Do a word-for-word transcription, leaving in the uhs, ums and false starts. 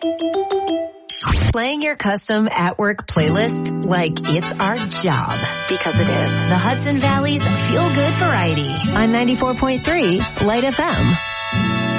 Playing your custom at-work playlist like it's our job. Because it is. The Hudson Valley's Feel Good Variety on ninety-four point three Light F M.